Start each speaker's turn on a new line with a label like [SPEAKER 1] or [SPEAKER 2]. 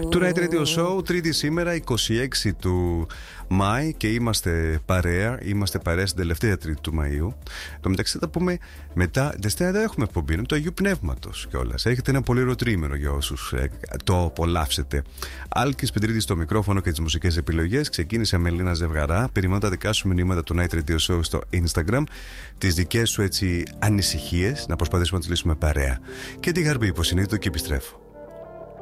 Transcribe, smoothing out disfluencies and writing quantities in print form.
[SPEAKER 1] Του Night Radio Show, Τρίτη σήμερα, 26 του Μάη, και είμαστε παρέα. Είμαστε παρέα στην τελευταία Τρίτη του Μαΐου. Το μεταξύ θα τα πούμε μετά. Δευτέρα δεν έχουμε εκπομπή, είναι το Αγίου Πνεύματος κιόλας. Έχετε ένα πολύ ωραίο τρίμηνο για όσους το απολαύσετε. Άλκης Πετρίδης στο μικρόφωνο και τις μουσικές επιλογές. Ξεκίνησε με Ελίνα Ζευγαρά. Περιμένω τα δικά σου μηνύματα του Night Radio Show στο Instagram. Τις δικές σου έτσι ανησυχίες, να προσπαθήσουμε να τις λύσουμε παρέα. Και τη Γαρμπή, υποσυνείδητο, και επιστρέφω.